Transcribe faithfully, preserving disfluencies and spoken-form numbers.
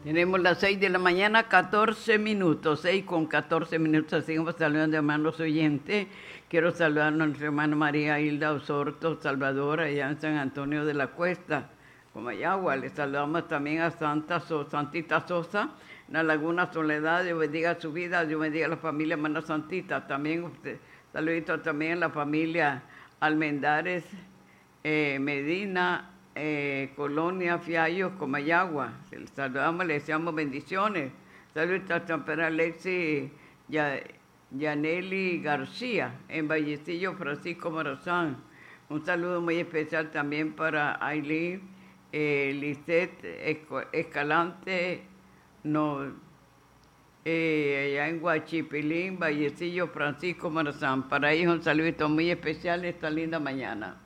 Tenemos las seis de la mañana, catorce minutos, seis con catorce minutos, seguimos saludando a hermanos oyentes. Quiero saludar a nuestra hermana María Hilda Osorto, Salvador, allá en San Antonio de la Cuesta, Comayagua. Le saludamos también a Santa so, Santita Sosa, en la Laguna Soledad. Dios bendiga su vida, Dios bendiga a la familia hermana Santita. También usted, saludito también a la familia Almendares, eh, Medina, Eh, Colonia, Fiallos, Comayagua. Les saludamos, les deseamos bendiciones. Saludos a Champera Alexi Yaneli García, en Vallecillo, Francisco Morazán. Un saludo muy especial también para Aileen eh, Lisette Escalante, no, eh, allá en Huachipilín, Vallecillo, Francisco Morazán. Para ellos un saludito muy especial esta linda mañana.